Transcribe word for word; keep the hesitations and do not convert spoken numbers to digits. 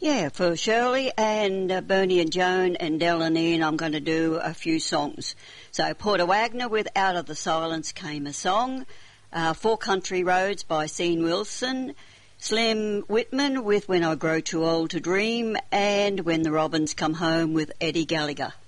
Yeah, for Shirley and uh, Bernie and Joan and Del and Ian, I'm going to do a few songs. So Porter Wagner with Out of the Silence Came a Song, uh, Four Country Roads by Sean Wilson, Slim Whitman with When I Grow Too Old to Dream, and When the Robins Come Home with Eddie Gallagher.